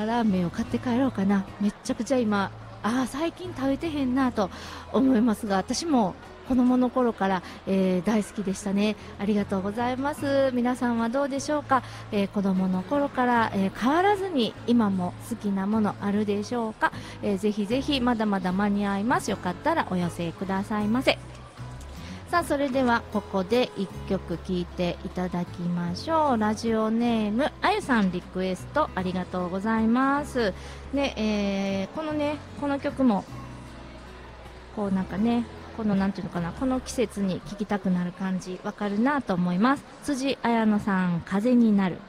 ラーメンを買って帰ろうかな。めっちゃくちゃ今最近食べてへんなと思いますが、私も子供の頃から、大好きでしたね。ありがとうございます。皆さんはどうでしょうか。子供の頃から、変わらずに今も好きなものあるでしょうか。ぜひぜひまだまだ間に合います。よかったらお寄せくださいませ。さあ、それではここで1曲聴いていただきましょう。ラジオネームあゆさん、リクエストありがとうございます。で、この曲もこうなんかね、このなんていうのかな、この季節に聴きたくなる感じわかるなと思います。辻彩乃さん、風になる。